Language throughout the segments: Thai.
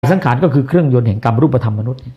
สังขารก็คือเครื่องยนต์แห่งกรรมรูปธรรมมนุษย์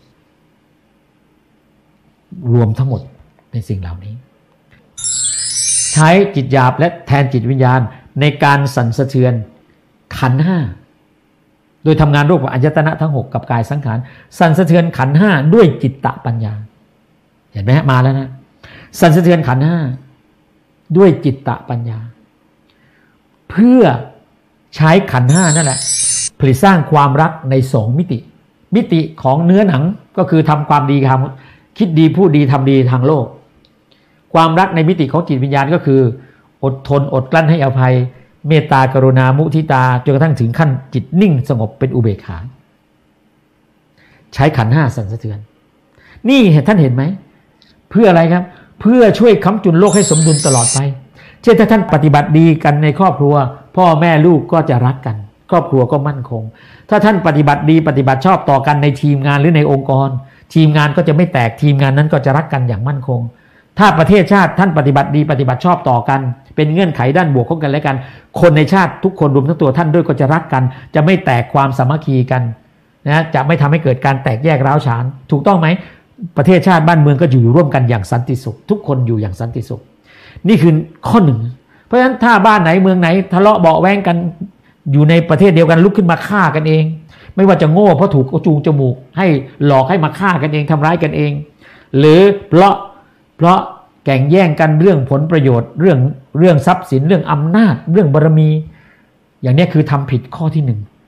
รวมทั้งหมดในสิ่งเหล่านี้ใช้จิตหยาบและแทนจิตวิญญาณในการสั่นสะเทือนขันธ์ห้าโดยทำงานร่วมกับอายตนะทั้ง6กับกายสังขารสั่นสะเทือนขันธ์ห้าด้วยจิตตปัญญาเห็นไหมฮะมาแล้วนะสั่นสะเทือนขันธ์ห้าด้วยจิตตปัญญาเพื่อใช้ขันธ์ห้านั่นแหละผลิตสร้างความรักใน2มิติของเนื้อหนังก็คือทำความดีทำคิดดีพูดดีทำดีทางโลกความรักในมิติของจิตวิญญาณก็คืออดทนอดกลั้นให้อภัยเมตตากรุณามุทิตาจนกระทั่งถึงขั้นจิตนิ่งสงบเป็นอุเบกขาใช้ขันธ์ห้าสั่นสะเทือนนี่ท่านเห็นไหมเพื่ออะไรครับเพื่อช่วยค้ำจุนโลกให้สมดุลตลอดไปเช่นถ้าท่านปฏิบัติดีกันในครอบครัวพ่อแม่ลูกก็จะรักกันครอบครัวก็มั่นคงถ้าท่านปฏิบัติดีปฏิบัติชอบต่อกันในทีมงานหรือในองค์กรทีมงานก็จะไม่แตกทีมงานนั้นก็จะรักกันอย่างมั่นคงถ้าประเทศชาติท่านปฏิบัติดีปฏิบัติชอบต่อกันเป็นเงื่อนไขด้านบวกของกันและกันคนในชาติทุกคนรวมทั้งตัวท่านด้วยก็จะรักกันจะไม่แตกความสามัคคีกันนะจะไม่ทำให้เกิดการแตกแยกร้าวฉานถูกต้องไหมประเทศชาติบ้านเมืองก็อยู่ร่วมกันอย่างสันติสุขทุกคนอยู่อย่างสันติสุขนี่คือข้อหนึ่งเพราะฉะนั้นถ้าบ้านไหนเมืองไหนทะเลาะเบาะแว้งกันอยู่ในประเทศเดียวกันลุกขึ้นมาฆ่ากันเองไม่ว่าจะโง่เพราะถูกจูงจมูกให้หลอกให้มาฆ่ากันเองทำร้ายกันเองหรือเพราะแข่งแย่งกันเรื่องผลประโยชน์เรื่องทรัพย์สินเรื่องอำนาจเรื่องบารมีอย่างนี้คือทำผิดข้อที่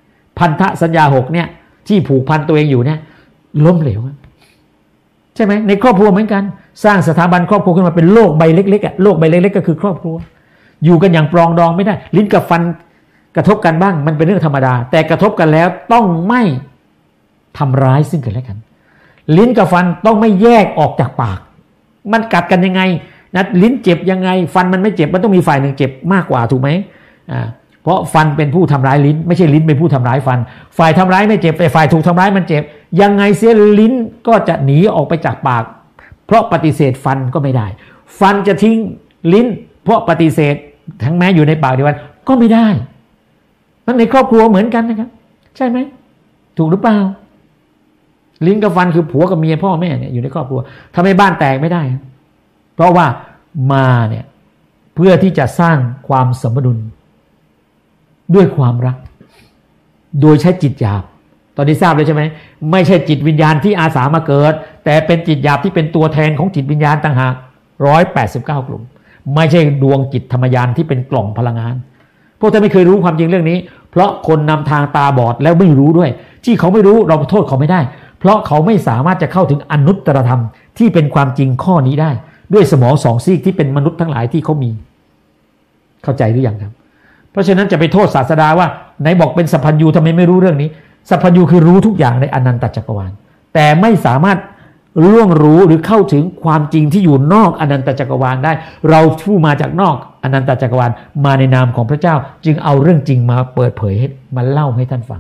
1พันธสัญญา6เนี่ยที่ผูกพันตัวเองอยู่เนี่ยล้มเหลวใช่ไหมในครอบครัวเหมือนกันสร้างสถาบันครอบครัวขึ้นมาเป็นโลกใบเล็กๆโลกใบเล็กๆก็คือครอบครัวอยู่กันอย่างปรองดองไม่ได้ลิ้นกับฟันกระทบกันบ้างมันเป็นเรื่องธรรมดาแต่กระทบกันแล้วต้องไม่ทำร้ายซึ่งกันและกันลิ้นกับฟันต้องไม่แยกออกจากปากมันกัดกันยังไงนะลิ้นเจ็บยังไงฟันมันไม่เจ็บมันต้องมีฝ่ายหนึ่งเจ็บมากกว่าถูกไหมเพราะฟันเป็นผู้ทำร้ายลิ้นไม่ใช่ลิ้นเป็นผู้ทำร้ายฟันฝ่ายทำร้ายไม่เจ็บแต่ฝ่ายถูกทำร้ายมันเจ็บยังไงเสียลิ้นก็จะหนีออกไปจากปากเพราะปฏิเสธฟันก็ไม่ได้ฟันจะทิ้งลิ้นเพราะปฏิเสธทั้งแม้อยู่ในปากเดียวกันก็ไม่ได้มันในครอบครัวเหมือนกันนะครับใช่ไหมถูกหรือเปล่าลิ้นกับฟันคือผัวกับเมียพ่อแม่เนี่ยอยู่ในครอบครัวทำให้บ้านแตกไม่ได้เพราะว่ามาเนี่ยเพื่อที่จะสร้างความสมดุลด้วยความรักโดยใช้จิตหยาบตอนนี้ทราบเลยใช่ไหมไม่ใช่จิตวิญญาณที่อาสามาเกิดแต่เป็นจิตหยาบที่เป็นตัวแทนของจิตวิญญาณต่างหาก189กลุ่มไม่ใช่ดวงจิตธรรมญาณที่เป็นกล่องพลังงานพวกท่านไม่เคยรู้ความจริงเรื่องนี้เพราะคนนำทางตาบอดแล้วไม่รู้ด้วยที่เขาไม่รู้เราโทษเขาไม่ได้เพราะเขาไม่สามารถจะเข้าถึงอนุตตรธรรมที่เป็นความจริงข้อนี้ได้ด้วยสมอง2ซีกที่เป็นมนุษย์ทั้งหลายที่เขามีเข้าใจหรือยังครับเพราะฉะนั้นจะไปโทษศาสดาว่าไหนบอกเป็นสัพพัญญูทำไมไม่รู้เรื่องนี้สัพพัญญูคือรู้ทุกอย่างในอนันตจักรวาลแต่ไม่สามารถล่วงรู้หรือเข้าถึงความจริงที่อยู่นอกอนันตจักรวาลได้เราผู้มาจากนอกอนันตจักรวาลมาในนามของพระเจ้าจึงเอาเรื่องจริงมาเปิดเผยให้มาเล่าให้ท่านฟัง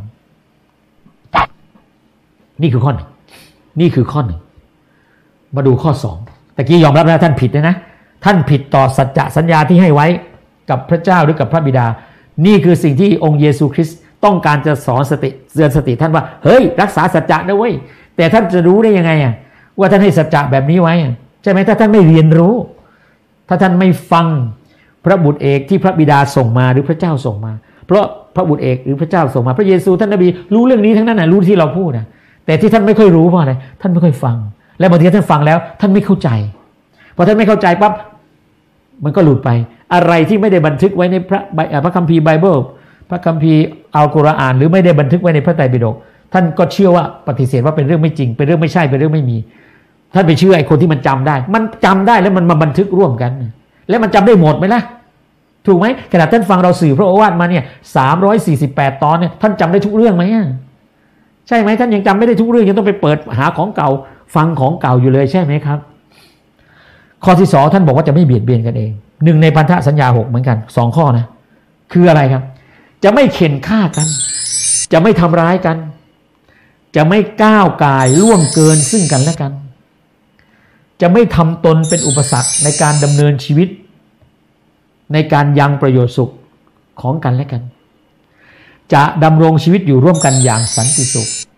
นี่คือข้อหนึ่งนี่คือข้อหนึ่งมาดูข้อ2ตะกี้ยอมรับแล้วท่านผิดนะท่านผิดต่อสัจจะสัญญาที่ให้ไว้กับพระเจ้าหรือกับพระบิดานี่คือสิ่งที่องค์เยซูคริสต์ต้องการจะสอนเตือนสติท่านว่าเฮ้ยรักษาสัจจะนะเว้ยแต่ท่านจะรู้ได้ยังไงว่าท่านให้สัจจะแบบนี้ไว้ใช่ไหมถ้าท่านไม่เรียนรู้ถ้าท่านไม่ฟังพระบุตรเอกที่พระบิดาส่งมาหรือพระเจ้าส่งมาเพราะพระบุตรเอกหรือพระเจ้าส่งมาพระเยซูท่านนบีรู้เรื่องนี้ทั้งนั้นรู้ที่เราพูดแต่ที่ท่านไม่ค่อยรู้เพราะอะไรท่านไม่ค่อยฟังและบางทีท่านฟังแล้วท่านไม่เข้าใจพอท่านไม่เข้าใจปั๊บมันก็หลุดไปอะไรที่ไม่ได้บันทึกไว้ในพระคัมภีร์ไบเบิลพระคัมภีร์อัลกุรอานหรือไม่ได้บันทึกไว้ในพระไตรปิฎกท่านก็เชื่อว่าปฏิเสธว่าเป็นเรื่องไม่จริงเป็นเรื่องไม่ใช่เป็นเรื่องไม่มีท่านไปเชื่อไอ้คนที่มันจำได้มันจำได้แล้วมันมาบันทึกร่วมกันแล้วมันจำได้หมดไหมล่ะถูกไหมขณะท่านฟังเราสื่อพระโอวาทมาเนี่ย348ตอนเนี่ยท่านจำได้ทุกเรื่องไหมใช่ไหมท่านยังจำไม่ได้ทุกเรื่องยังต้องไปเปิดหาของเก่าฟังของเก่าอยู่เลยใช่ไหมครับข้อที่2ท่านบอกว่าจะไม่เบียดเบียนกันเองหนึ่งในพันธสัญญา6เหมือนกัน2ข้อนะคืออะไรครับจะไม่เข็นฆ่ากันจะไม่ทำร้ายกันจะไม่ก้าวก่ายล่วงเกินซึ่งกันและกันจะไม่ทำตนเป็นอุปสรรคในการดำเนินชีวิตในการยังประโยชน์สุขของกันและกันจะดำรงชีวิตอยู่ร่วมกันอย่างสันติสุข